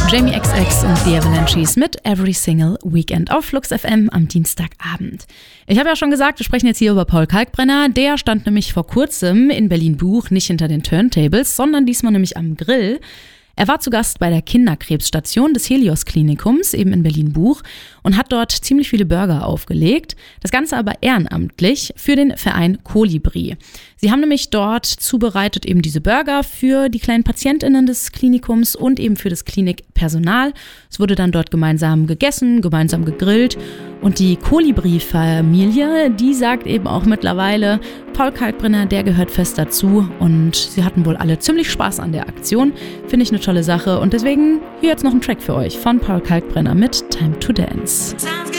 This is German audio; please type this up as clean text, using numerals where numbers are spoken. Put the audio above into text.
Jamie XX und The Avalanches mit Every Single Weekend auf Flux FM am Dienstagabend. Ich habe ja schon gesagt, wir sprechen jetzt hier über Paul Kalkbrenner. Der stand nämlich vor kurzem in Berlin-Buch nicht hinter den Turntables, sondern diesmal nämlich am Grill. Er war zu Gast bei der Kinderkrebsstation des Helios-Klinikums, eben in Berlin-Buch, und hat dort ziemlich viele Burger aufgelegt. Das Ganze aber ehrenamtlich für den Verein Kolibri. Sie haben nämlich dort zubereitet eben diese Burger für die kleinen PatientInnen des Klinikums und eben für das Klinikpersonal. Es wurde dann dort gemeinsam gegessen, gemeinsam gegrillt. Und die Kolibri-Familie, die sagt eben auch mittlerweile, Paul Kalkbrenner, der gehört fest dazu. Und sie hatten wohl alle ziemlich Spaß an der Aktion. Finde ich eine tolle Sache. Und deswegen hier jetzt noch ein Track für euch von Paul Kalkbrenner mit Time to Dance. Sounds good.